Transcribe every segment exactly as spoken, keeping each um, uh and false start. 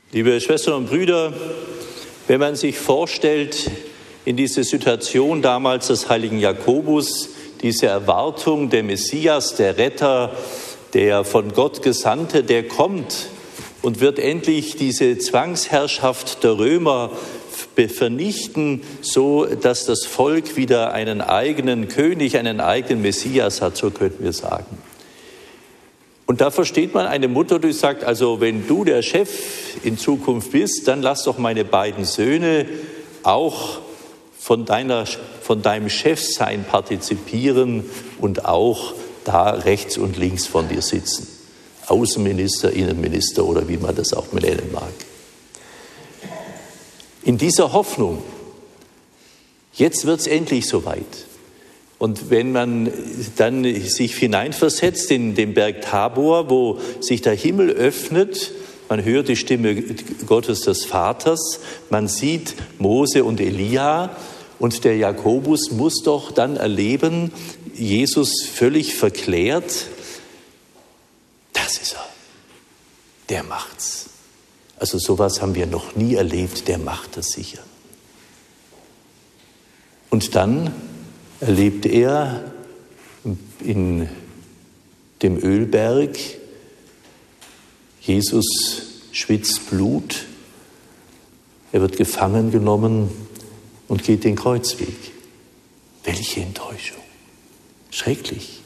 Liebe Schwestern und Brüder, wenn man sich vorstellt, in diese Situation damals des heiligen Jakobus, diese Erwartung, der Messias, der Retter, der von Gott Gesandte, der kommt und wird endlich diese Zwangsherrschaft der Römer vernichten, so dass das Volk wieder einen eigenen König, einen eigenen Messias hat, so könnten wir sagen. Und da versteht man eine Mutter, die sagt, also wenn du der Chef in Zukunft bist, dann lass doch meine beiden Söhne auch von, deiner, von deinem Chefsein partizipieren und auch da rechts und links von dir sitzen. Außenminister, Innenminister oder wie man das auch nennen mag. In dieser Hoffnung, jetzt wird es endlich soweit. Und wenn man dann sich hineinversetzt in den Berg Tabor, wo sich der Himmel öffnet, man hört die Stimme Gottes des Vaters, man sieht Mose und Elia und der Jakobus muss doch dann erleben, Jesus völlig verklärt, das ist er, der macht's. Also sowas haben wir noch nie erlebt, der macht das sicher. Und dann erlebt er in dem Ölberg, Jesus schwitzt Blut, er wird gefangen genommen und geht den Kreuzweg. Welche Enttäuschung! Schrecklich.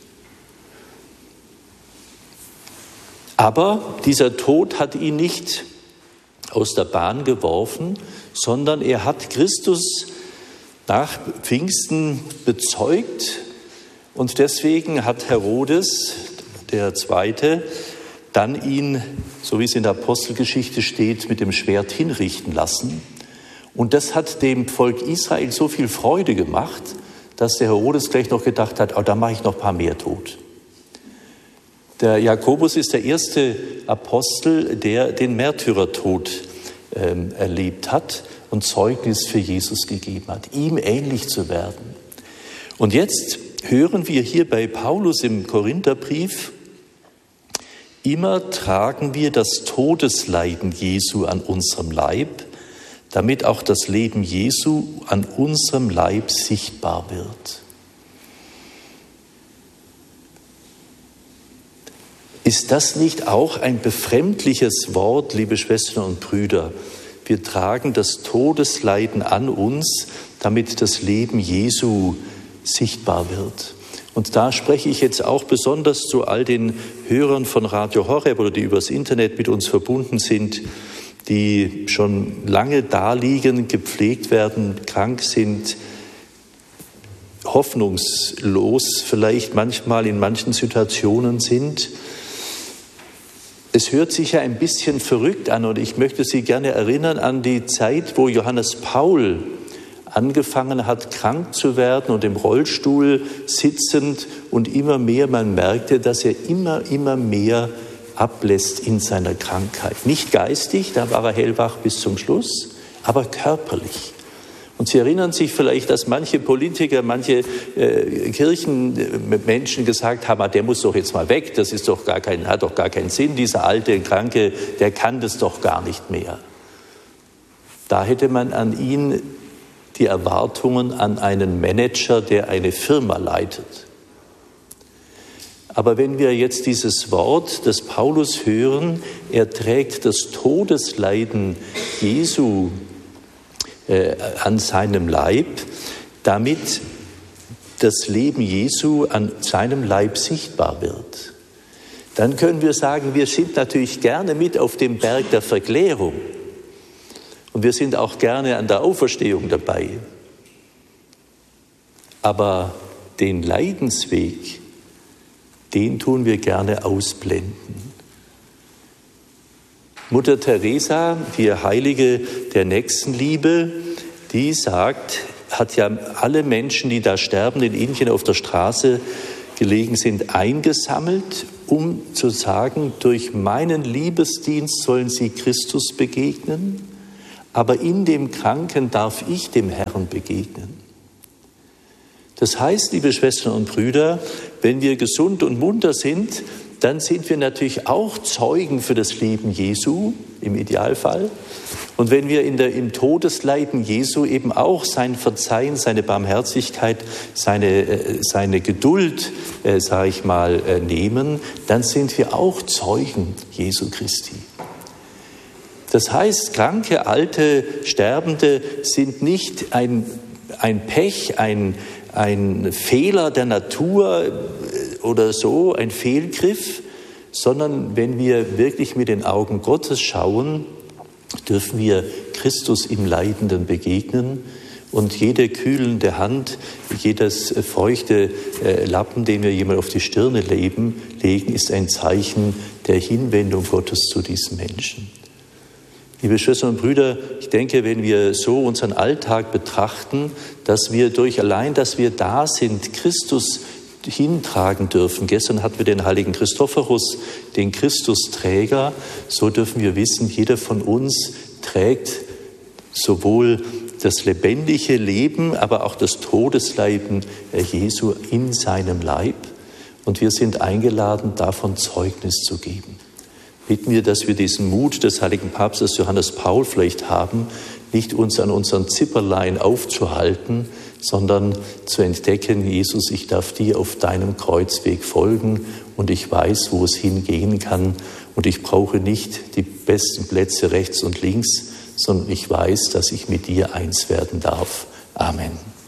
Aber dieser Tod hat ihn nicht aus der Bahn geworfen, sondern er hat Christus nach Pfingsten bezeugt und deswegen hat Herodes, der Zweite, dann ihn, so wie es in der Apostelgeschichte steht, mit dem Schwert hinrichten lassen. Und das hat dem Volk Israel so viel Freude gemacht, dass der Herodes gleich noch gedacht hat, oh, da mache ich noch ein paar mehr tot. Der Jakobus ist der erste Apostel, der den Märtyrertod ähm, erlebt hat und Zeugnis für Jesus gegeben hat, ihm ähnlich zu werden. Und jetzt hören wir hier bei Paulus im Korintherbrief, immer tragen wir das Todesleiden Jesu an unserem Leib, damit auch das Leben Jesu an unserem Leib sichtbar wird. Ist das nicht auch ein befremdliches Wort, liebe Schwestern und Brüder? Wir tragen das Todesleiden an uns, damit das Leben Jesu sichtbar wird. Und da spreche ich jetzt auch besonders zu all den Hörern von Radio Horeb oder die übers Internet mit uns verbunden sind, die schon lange da liegen, gepflegt werden, krank sind, hoffnungslos vielleicht manchmal in manchen Situationen sind. Es hört sich ja ein bisschen verrückt an und ich möchte Sie gerne erinnern an die Zeit, wo Johannes Paul angefangen hat, krank zu werden und im Rollstuhl sitzend und immer mehr, man merkte, dass er immer, immer mehr ablässt in seiner Krankheit. Nicht geistig, da war er hellwach bis zum Schluss, aber körperlich. Und Sie erinnern sich vielleicht, dass manche Politiker, manche äh, Kirchenmenschen gesagt haben, der muss doch jetzt mal weg, das ist doch gar kein, hat doch gar keinen Sinn, dieser alte Kranke, der kann das doch gar nicht mehr. Da hätte man an ihn die Erwartungen an einen Manager, der eine Firma leitet. Aber wenn wir jetzt dieses Wort des Paulus hören, er trägt das Todesleiden Jesu äh, an seinem Leib, damit das Leben Jesu an seinem Leib sichtbar wird. Dann können wir sagen, wir sind natürlich gerne mit auf dem Berg der Verklärung. Und wir sind auch gerne an der Auferstehung dabei. Aber den Leidensweg, den tun wir gerne ausblenden. Mutter Teresa, die Heilige der Nächstenliebe, die sagt, hat ja alle Menschen, die da sterben, in Indien auf der Straße gelegen sind, eingesammelt, um zu sagen, durch meinen Liebesdienst sollen sie Christus begegnen, aber in dem Kranken darf ich dem Herrn begegnen. Das heißt, liebe Schwestern und Brüder, wenn wir gesund und munter sind, dann sind wir natürlich auch Zeugen für das Leben Jesu im Idealfall. Und wenn wir in der, im Todesleiden Jesu eben auch sein Verzeihen, seine Barmherzigkeit, seine, seine Geduld, äh, sage ich mal, äh, nehmen, dann sind wir auch Zeugen Jesu Christi. Das heißt, Kranke, Alte, Sterbende sind nicht ein, ein Pech, ein, ein Fehler der Natur oder so, ein Fehlgriff, sondern wenn wir wirklich mit den Augen Gottes schauen, dürfen wir Christus im Leidenden begegnen und jede kühlende Hand, jedes feuchte Lappen, den wir jemand auf die Stirne legen, ist ein Zeichen der Hinwendung Gottes zu diesem Menschen. Liebe Schwestern und Brüder, ich denke, wenn wir so unseren Alltag betrachten, dass wir durch allein, dass wir da sind, Christus hintragen dürfen. Gestern hatten wir den heiligen Christophorus, den Christusträger. So dürfen wir wissen, jeder von uns trägt sowohl das lebendige Leben, aber auch das Todesleiden Jesu in seinem Leib. Und wir sind eingeladen, davon Zeugnis zu geben. Bitten wir, dass wir diesen Mut des heiligen Papstes Johannes Paul vielleicht haben, nicht uns an unseren Zipperlein aufzuhalten, sondern zu entdecken, Jesus, ich darf dir auf deinem Kreuzweg folgen und ich weiß, wo es hingehen kann und ich brauche nicht die besten Plätze rechts und links, sondern ich weiß, dass ich mit dir eins werden darf. Amen.